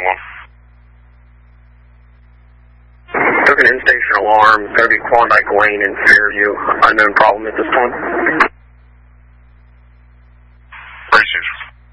Took an in-station alarm. Going to be Klondike Lane in Fairview. Unknown problem at this time.